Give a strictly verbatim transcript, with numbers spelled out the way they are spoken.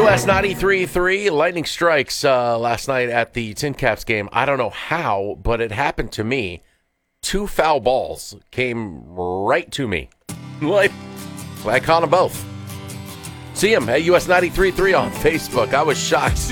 U S ninety-three three, lightning strikes uh, last night at the Tin Caps game. I don't know how, but it happened to me. Two foul balls came right to me. Like, I caught them both. See him at U S ninety-three three on Facebook. I was shocked.